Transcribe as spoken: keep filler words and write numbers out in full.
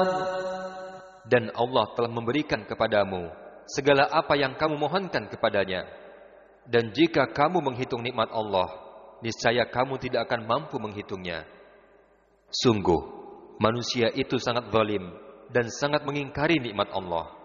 Dan Allah telah memberikan kepadamu segala apa yang kamu mohonkan kepadanya. Dan jika kamu menghitung nikmat Allah, niscaya kamu tidak akan mampu menghitungnya. Sungguh, manusia itu sangat zalim dan sangat mengingkari nikmat Allah.